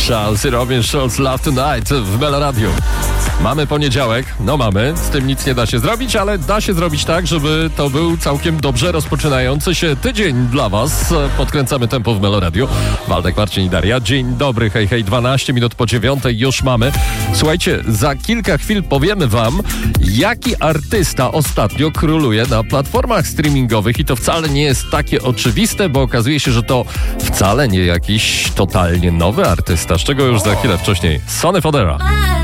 Charles i Robin Schulz, Love Tonight w Meloradiu. Mamy poniedziałek, mamy, z tym nic nie da się zrobić, ale da się zrobić tak, żeby to był całkiem dobrze rozpoczynający się tydzień dla was. Podkręcamy tempo w Meloradiu. Waldek, Marcin i Daria. Dzień dobry, hej, hej, 12 minut po 9 już mamy. Słuchajcie, za kilka chwil powiemy wam, jaki artysta ostatnio króluje na platformach streamingowych i to wcale nie jest takie oczywiste, bo okazuje się, że to wcale nie jakiś totalnie nowy artysta, z czego już za chwilę wcześniej Sonny Fodera.